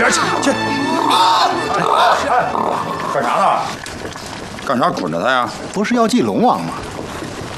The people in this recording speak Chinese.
边去！去！干啥呢？干啥捆着他呀？ 不是要祭龙王吗？